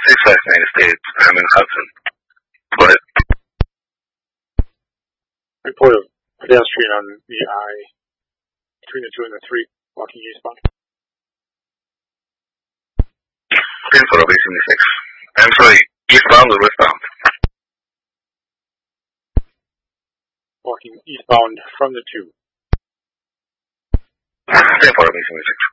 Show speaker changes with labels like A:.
A: 65 Main State. I'm in Hudson. Go ahead.
B: Report of pedestrian on the I between the 2 and the 3 walking eastbound.
A: 10 for OB 76. I'm sorry, eastbound or westbound?
B: Walking eastbound from the 2.
A: 10 for OB 76.